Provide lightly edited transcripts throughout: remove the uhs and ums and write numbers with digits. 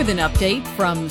With an update from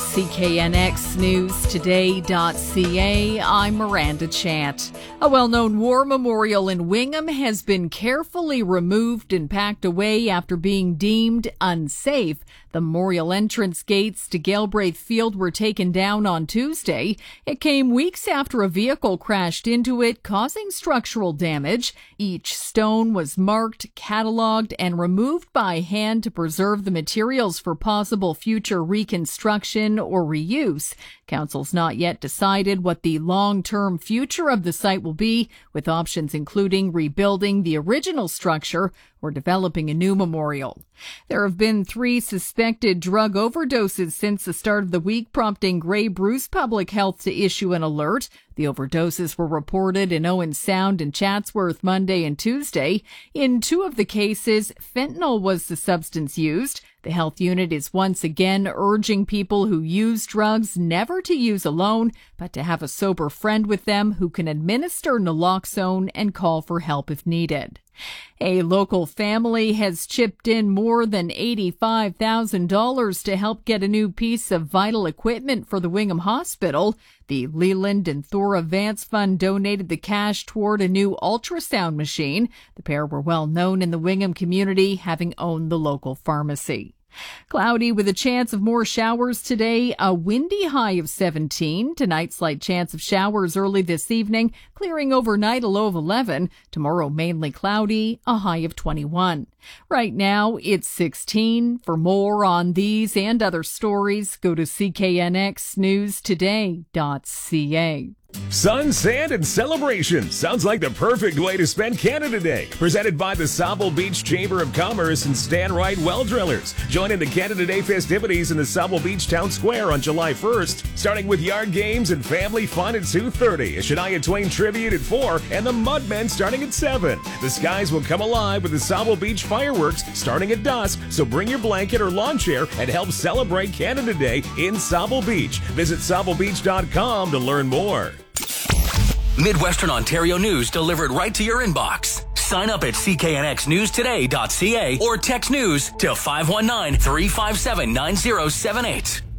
CKNXNewsToday.ca, I'm Miranda Chant. A well-known war memorial in Wingham has been carefully removed and packed away after being deemed unsafe. The memorial entrance gates to Galbraith Field were taken down on Tuesday. It came weeks after a vehicle crashed into it, causing structural damage. Each stone was marked, cataloged, and removed by hand to preserve the materials for possible future reconstruction or reuse. Council's not yet decided what the long-term future of the site will be, with options including rebuilding the original structure or developing a new memorial. There have been 3 suspected drug overdoses since the start of the week, prompting Grey Bruce Public Health to issue an alert. The overdoses were reported in Owen Sound and Chatsworth Monday and Tuesday. In 2 of the cases, fentanyl was the substance used. The health unit is once again urging people who use drugs never to use alone, but to have a sober friend with them who can administer naloxone and call for help if needed. A local family has chipped in more than $85,000 to help get a new piece of vital equipment for the Wingham Hospital. The Leland and Thora Vance Fund donated the cash toward a new ultrasound machine. The pair were well known in the Wingham community, having owned the local pharmacy. Cloudy with a chance of more showers today, a windy high of 17. Tonight, slight chance of showers early this evening, clearing overnight, a low of 11. Tomorrow, mainly cloudy, a high of 21. Right now, it's 16. For more on these and other stories, go to CKNXNewsToday.ca. Sun, sand, and celebration. Sounds like the perfect way to spend Canada Day. Presented by the Sauble Beach Chamber of Commerce and Stan Wright Well Drillers. Join in the Canada Day festivities in the Sauble Beach Town Square on July 1st, starting with yard games and family fun at 2:30, a Shania Twain tribute at 4, and the Mudmen starting at 7. The skies will come alive with the Sauble Beach fireworks starting at dusk, so bring your blanket or lawn chair and help celebrate Canada Day in Sauble Beach. Visit SaubleBeach.com to learn more. Midwestern Ontario news delivered right to your inbox. Sign up at CKNXNewsToday.ca or text news to 519-357-9078.